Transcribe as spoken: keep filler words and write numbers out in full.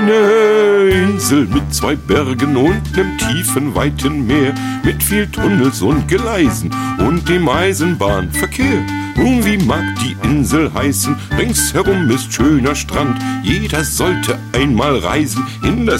Eine Insel mit zwei Bergen und nem tiefen, weiten Meer, mit viel Tunnels und Gleisen und dem Eisenbahnverkehr. Und wie mag die Insel heißen? Ringsherum ist schöner Strand. Jeder sollte einmal reisen in das